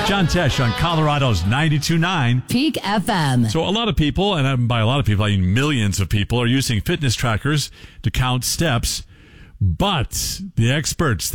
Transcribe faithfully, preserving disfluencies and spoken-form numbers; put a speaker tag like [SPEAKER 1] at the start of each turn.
[SPEAKER 1] John Tesh on Colorado's ninety-two point nine
[SPEAKER 2] Peak F M.
[SPEAKER 1] So a lot of people, and by a lot of people, I mean millions of people, are using fitness trackers to count steps. But the experts